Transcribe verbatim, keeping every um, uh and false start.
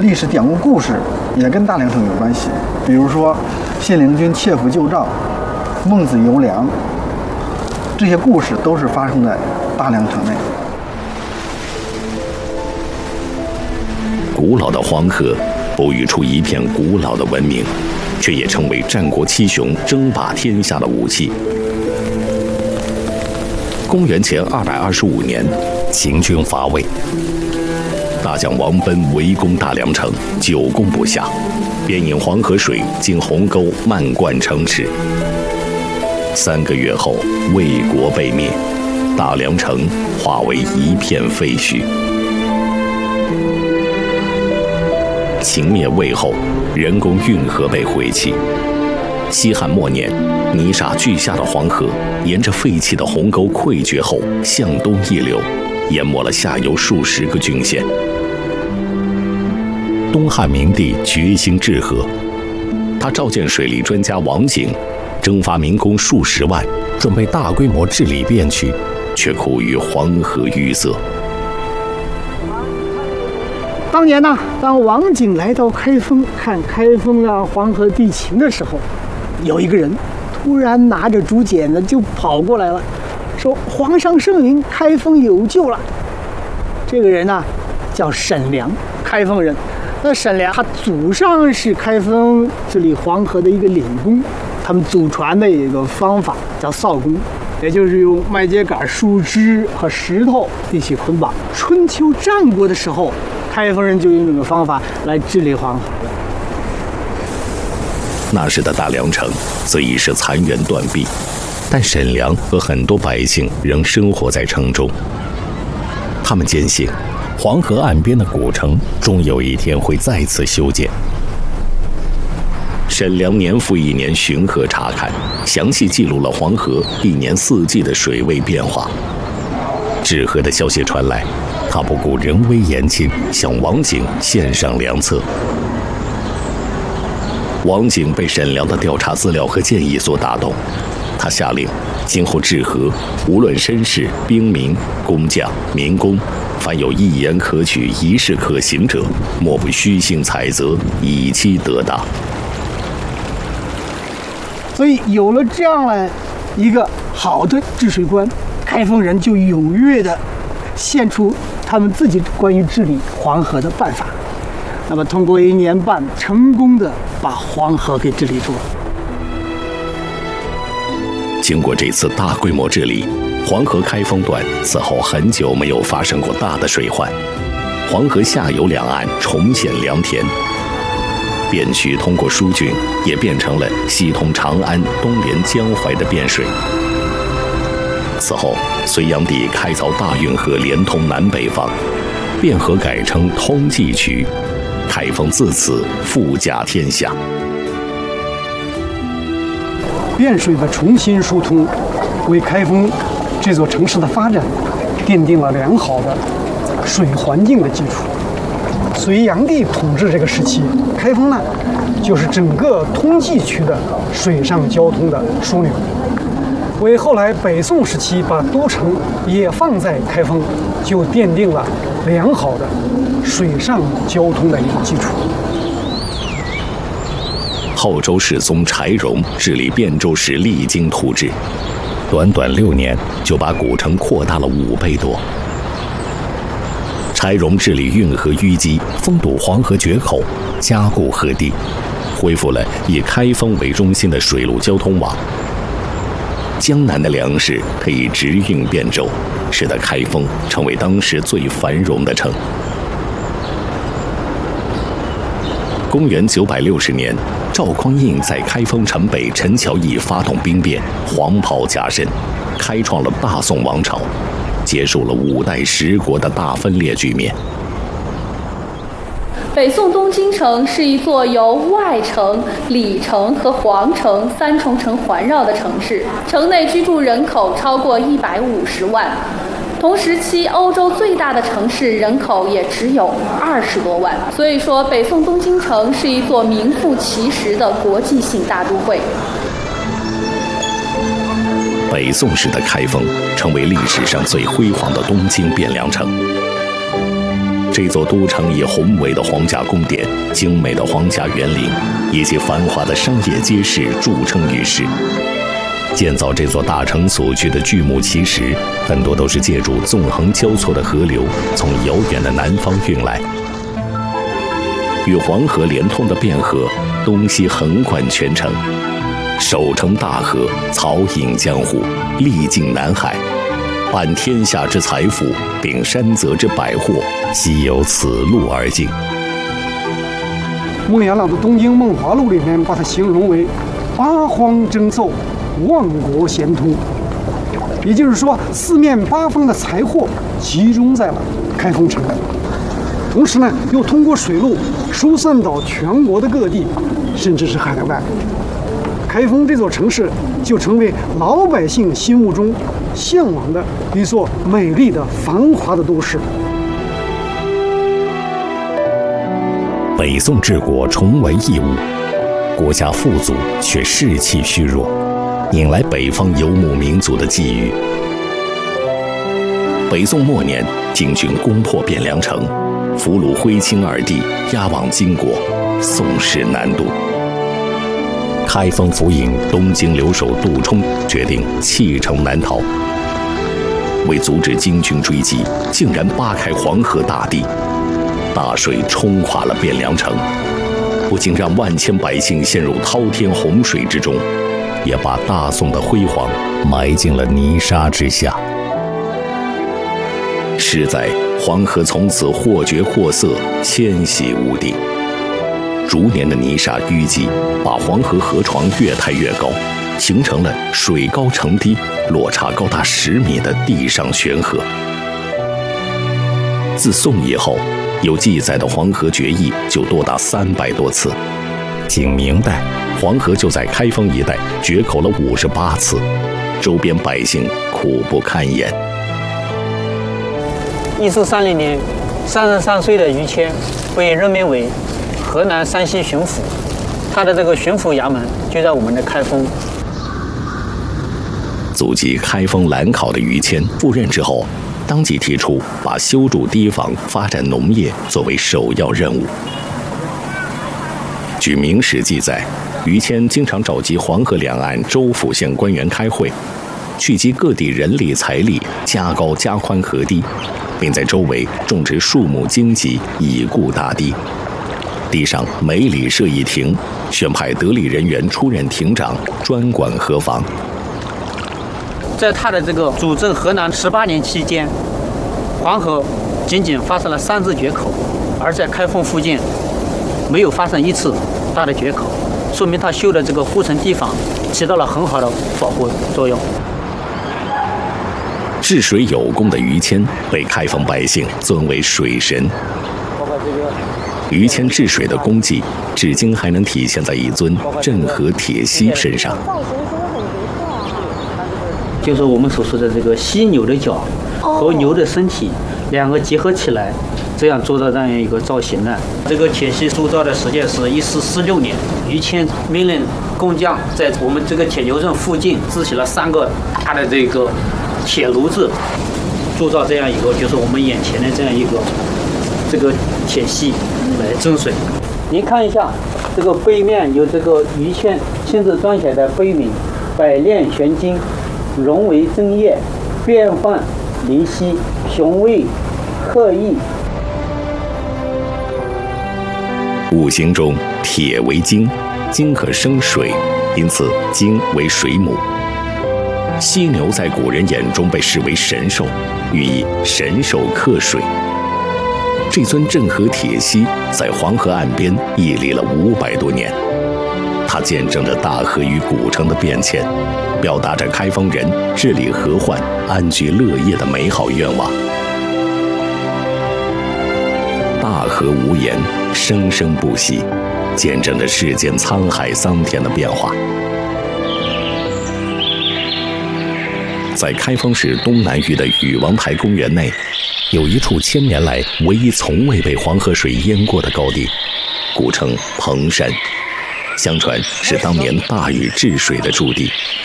历史典故故事也跟大梁城有关系，比如说信陵君切腹救赵、孟子游梁，这些故事都是发生在大梁城内。 古老的黄河哺育出一片古老的文明，却也成为战国七雄争霸天下的武器。公元前二百二十五年，秦军伐魏，大将王贲围攻大梁城，久攻不下，便引黄河水经鸿沟漫灌城池。三个月后，魏国被灭，大梁城化为一片废墟。秦灭魏后，人工运河被毁弃。西汉末年，泥沙俱下的黄河沿着废弃的鸿沟溃决后向东溢流，淹没了下游数十个郡县。东汉明帝决心治河，他召见水利专家王景，征发民工数十万，准备大规模治理汴区，却苦于黄河淤塞。 当年呢，当王景来到开封看开封啊黄河地形的时候，有一个人突然拿着竹简呢就跑过来了，说皇上圣明，开封有救了。这个人呢叫沈良，开封人。那沈良他祖上是开封治理黄河的一个领工，他们祖传的一个方法叫扫工，也就是用麦秸秆、树枝和石头一起捆绑。春秋战国的时候，开封人就用这个方法来治理黄河。 那时的大梁城虽已是残垣断壁，但沈良和很多百姓仍生活在城中。他们坚信，黄河岸边的古城终有一天会再次修建。沈良年复一年巡河查看，详细记录了黄河一年四季的水位变化。治河的消息传来，他不顾人微言轻，向王景献上良策。王景被沈良的调查资料和建议所打动，他下令，今后治河，无论绅士、兵民、工匠、民工，凡有一言可取、一事可行者，莫不虚心采择，以期得大。 所以有了这样的一个好的治水观，开封人就踊跃地献出他们自己关于治理黄河的办法。那么通过一年半，成功的把黄河给治理住了。 经过这次大规模治理，黄河开封段此后很久没有发生过大的水患，黄河下游两岸重现良田。汴区通过疏浚，也变成了西通长安、东连江淮的汴水。此后，隋炀帝开凿大运河，连通南北方，汴河改称通济渠，开封自此富甲天下。 汴水的重新疏通，为开封这座城市的发展奠定了良好的水环境的基础。隋炀帝统治这个时期，开封呢，就是整个通济区的水上交通的枢纽，为后来北宋时期把都城也放在开封，就奠定了良好的水上交通的一个基础。 后周世宗柴荣治理汴州时励精图治，短短六年就把古城扩大了五倍多。柴荣治理运河淤积，封堵黄河决口，加固河堤，恢复了以开封为中心的水陆交通网。江南的粮食可以直运汴州，使得开封成为当时最繁荣的城。公元九百六十年，赵匡胤在开封城北陈桥驿发动兵变，黄袍加身，开创了大宋王朝，结束了五代十国的大分裂局面。 北宋东京城是一座由外城、里城和皇城三重城环绕的城市，城内居住人口超过一百五十万。同时期欧洲最大的城市人口也只有二十多万，所以说北宋东京城是一座名副其实的国际性大都会。 北宋时的开封成为历史上最辉煌的东京汴梁城。 这座都城以宏伟的皇家宫殿、精美的皇家园林以及繁华的商业街市著称于世。建造这座大城所需的巨木奇石，很多都是借助纵横交错的河流从遥远的南方运来。与黄河连通的汴河，东西横贯全城，手撑大河，草引江湖，历尽南海，揽天下之财富，秉山泽之百货，悉由此路而经。 孟阳朗的《东京梦华录》里面把它形容为八荒争奏，万国咸通，也就是说，四面八方的财货集中在了开封城，同时呢，又通过水路疏散到全国的各地，甚至是海外。开封这座城市就成为老百姓心目中向往的一座美丽的繁华的都市。 北宋治国崇文抑武，国家富足却士气虚弱，引来北方游牧民族的觊觎。北宋末年，金军攻破汴梁城，俘虏徽钦二帝，押往金国，宋势难渡。开封府尹东京留守杜充决定弃城南逃，为阻止金军追击，竟然扒开黄河大堤，大水冲垮了汴梁城，不仅让万千百姓陷入滔天洪水之中，也把大宋的辉煌埋进了泥沙之下。十载，黄河从此或决或色，迁徙无定。逐年的泥沙淤积，把黄河河床越抬越高，形成了水高城低、落差高达十米的地上悬河。自宋以后，有记载的黄河决议就多达三百多次。仅明代，黄河就在开封一带决口了五十八次，周边百姓苦不堪言。 一四三零年，三十三岁的于谦被任命为河南山西巡抚，他的这个巡抚衙门就在我们的开封。 祖籍开封兰考的于谦赴任之后，当即提出把修筑堤防、发展农业作为首要任务。据《明史》记载，于谦经常召集黄河两岸州府县官员开会，聚集各地人力财力，加高加宽河堤，并在周围种植树木荆棘，以固大堤。堤上每里设一亭，选派得力人员出任亭长，专管河防。 在他的这个主政河南十八年期间，黄河仅仅发生了三次决口，而在开封附近没有发生一次大的决口，说明他修的这个护城堤防起到了很好的保护作用。 治水有功的于谦被开封百姓尊为水神。于谦治水的功绩，至今还能体现在一尊镇河铁犀身上。 就是我们所说的这个犀牛的角和牛的身体两个结合起来，这样做到这样一个造型的。这个铁犀铸造的时间是一四四六年，于谦命令工匠在我们这个铁牛阵附近支起了三个大的这个铁炉子，铸造这样一个就是我们眼前的这样一个这个铁犀来蒸水。您看一下这个背面有这个于谦亲自撰写的碑铭：百炼玄金，融为真液，变幻离析，雄伟刻意。 五行中，铁为金，金可生水，因此金为水母。犀牛在古人眼中被视为神兽，寓意神兽克水。这尊镇河铁犀在黄河岸边屹立了五百多年，它见证着大河与古城的变迁，表达着开封人治理河患、安居乐业的美好愿望。大河无言，生生不息，见证着世间沧海桑田的变化。在开封市东南隅的禹王台公园内，有一处千年来唯一从未被黄河水淹过的高地，古称彭山，相传是当年大禹治水的驻地，